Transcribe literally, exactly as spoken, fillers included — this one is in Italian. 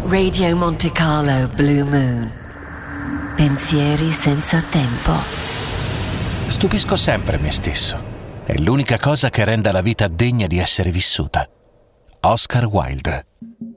Radio Monte Carlo Blue Moon. Pensieri senza tempo. Stupisco sempre me stesso. È l'unica cosa che renda la vita degna di essere vissuta. Oscar Wilde.